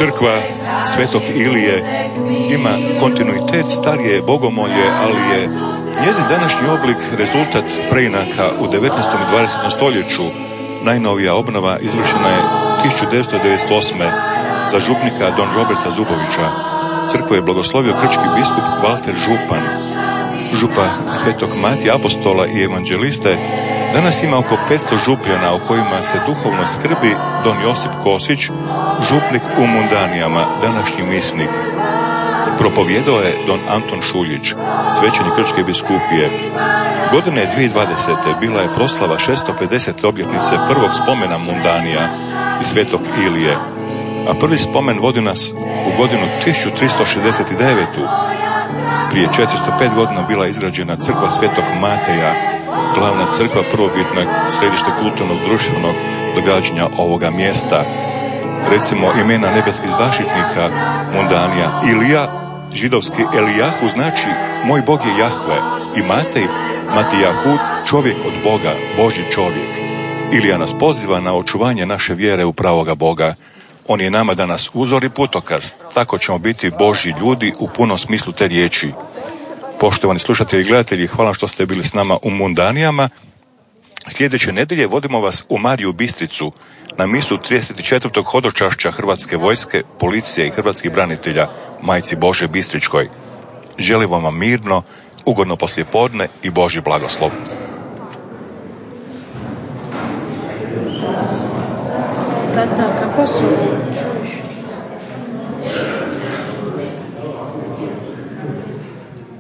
Crkva Svetog Ilije ima kontinuitet starije bogomolje, ali je njezin današnji oblik rezultat preinaka u 19. i 20. stoljeću. Najnovija obnova izvršena je 1998. za župnika Don Roberta Zubovića. Crkvu je blagoslovio grčki biskup Valter Župan. Župa Svetog Matija Apostola i evanđeliste danas ima oko 500 župljana o kojima se duhovno skrbi Don Josip Kosić, župnik u Mundanijama, današnji misnik. Propovijedao je Don Anton Šuljić, svećenik Grčke biskupije. Godine 2020. bila je proslava 650. obljetnice prvog spomena Mundanija i Svetog Ilije, a prvi spomen vodi nas u godinu 1369. Prije 405 godina bila izgrađena crkva Svetog Mateja, glavna crkva prvobitnog središte kulturnog društvenog događanja ovoga mjesta. Recimo imena nebeskih zaštitnika Mundanija: Ilija, židovski Elijahu znači moj Bog je Jahve, i Matej, Matijahu, čovjek od Boga, Božji čovjek. Ilija nas poziva na očuvanje naše vjere u pravoga Boga. On je nama danas uzor i putokaz, tako ćemo biti Božji ljudi u punom smislu te riječi. Poštovani slušatelji i gledatelji, hvala što ste bili s nama u Mundanijama. Sljedeće nedjelje vodimo vas u Mariju Bistricu na misu 34. hodočašća Hrvatske vojske, policije i hrvatskih branitelja Majci Bože Bistričkoj. Želimo vam mirno, ugodno poslijepodne i Božji blagoslov. Tata, kako su?